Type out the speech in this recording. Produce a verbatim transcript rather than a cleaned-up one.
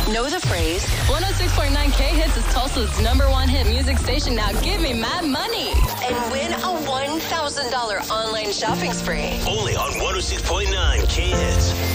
Know the phrase? one oh six point nine K-Hits is Tulsa's number one hit music station. Now give me mad money. And win a one thousand dollars online shopping spree. Only on one oh six point nine K-Hits.